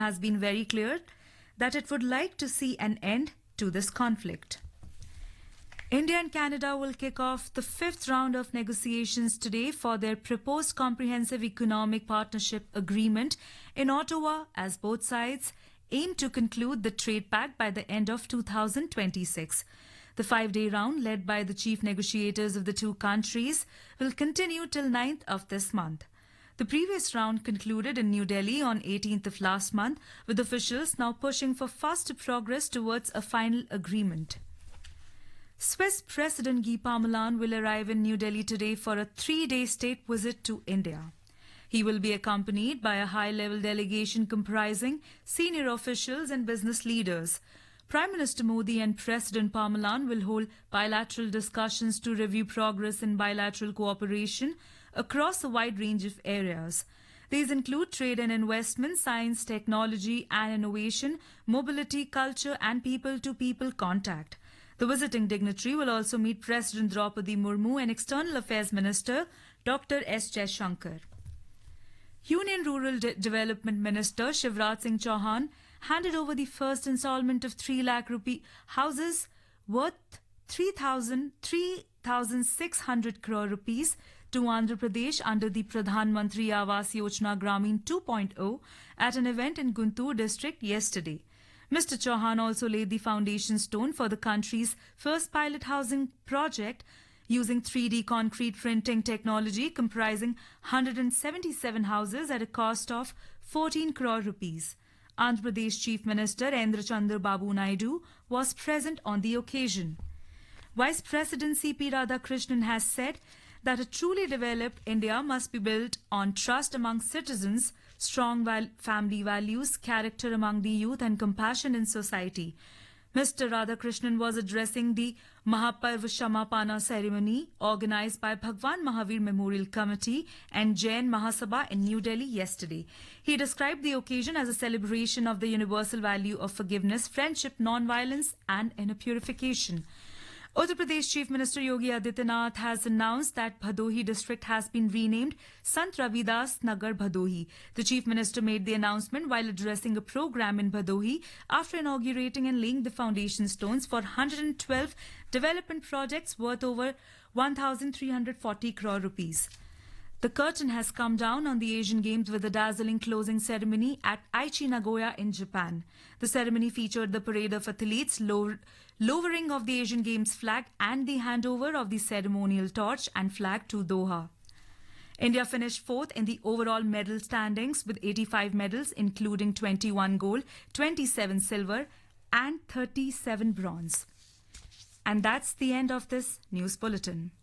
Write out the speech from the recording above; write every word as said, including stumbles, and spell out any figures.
has been very clear that it would like to see an end to this conflict. India and Canada will kick off the fifth round of negotiations today for their proposed comprehensive economic partnership agreement in Ottawa, as both sides aim to conclude the trade pact by the end of two thousand twenty-six. The five-day round, led by the chief negotiators of the two countries, will continue till ninth of this month. The previous round concluded in New Delhi on eighteenth of last month, with officials now pushing for faster progress towards a final agreement. Swiss President Guy Parmelin will arrive in New Delhi today for a three-day state visit to India. He will be accompanied by a high-level delegation comprising senior officials and business leaders. Prime Minister Modi and President Parmelin will hold bilateral discussions to review progress in bilateral cooperation across a wide range of areas. These include trade and investment, science, technology and innovation, mobility, culture and people-to-people contact. The visiting dignitary will also meet President Draupadi Murmu and External Affairs Minister Doctor S. Jaishankar. Union Rural De- Development Minister Shivraj Singh Chauhan handed over the first installment of three lakh rupee houses worth three thousand six hundred crore rupees to Andhra Pradesh under the Pradhan Mantri Awas Yojana Gramin two point oh at an event in Guntur district yesterday. Mister Chauhan also laid the foundation stone for the country's first pilot housing project using three D concrete printing technology comprising one hundred seventy-seven houses at a cost of fourteen crore rupees. Andhra Pradesh Chief Minister Endra Chandra Babu Naidu was present on the occasion. Vice President C P Radhakrishnan has said that a truly developed India must be built on trust among citizens, strong val- family values, character among the youth and compassion in society. Mister Radhakrishnan was addressing the Mahaparv Shamapana ceremony organized by Bhagwan Mahavir Memorial Committee and Jain Mahasabha in New Delhi yesterday. He described the occasion as a celebration of the universal value of forgiveness, friendship, non-violence and inner purification. Uttar Pradesh Chief Minister Yogi Adityanath has announced that Bhadohi district has been renamed Sant Ravidas Nagar Bhadohi. The Chief Minister made the announcement while addressing a program in Bhadohi after inaugurating and laying the foundation stones for one hundred twelve development projects worth over one thousand three hundred forty crore rupees. The curtain has come down on the Asian Games with a dazzling closing ceremony at Aichi, Nagoya in Japan. The ceremony featured the parade of athletes, low- lowering of the Asian Games flag and the handover of the ceremonial torch and flag to Doha. India finished fourth in the overall medal standings with eighty-five medals, including twenty-one gold, twenty-seven silver and thirty-seven bronze. And that's the end of this news bulletin.